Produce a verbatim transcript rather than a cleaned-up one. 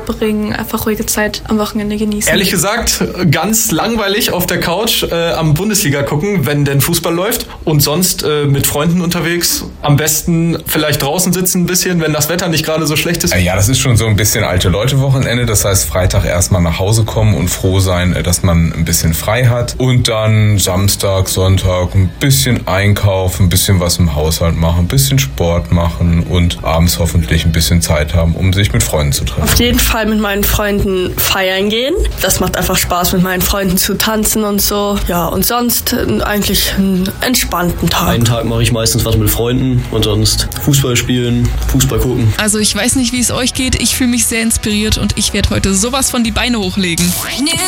verbringen, einfach ruhige Zeit am Wochenende genießen. Ehrlich gesagt, ganz langweilig auf der Couch äh, am Bundesliga gucken, wenn denn Fußball läuft und sonst äh, mit Freunden unterwegs. Am besten vielleicht draußen sitzen ein bisschen, wenn das Wetter nicht gerade so schlecht ist. Ja, das ist schon so ein bisschen alte Leute-Wochenende. Das heißt, Freitag erstmal nach Hause kommen und froh sein, dass man ein bisschen frei hat. Und dann Samstag, Sonntag ein bisschen einkaufen, ein bisschen was im Haushalt machen, ein bisschen Sport machen und abends hoffentlich ein bisschen Zeit haben, um sich mit Freunden zu treffen. Auf jeden Fall mit meinen Freunden feiern gehen. Das macht einfach Spaß, mit meinen Freunden zu tanzen und so. Ja, und sonst eigentlich einen entspannten Tag. Einen Tag mache ich meistens was mit Freunden und sonst Fußball spielen, Fußball gucken. Also ich weiß nicht, wie es euch geht. Ich fühle mich sehr inspiriert und ich werde heute sowas von die Beine hochlegen.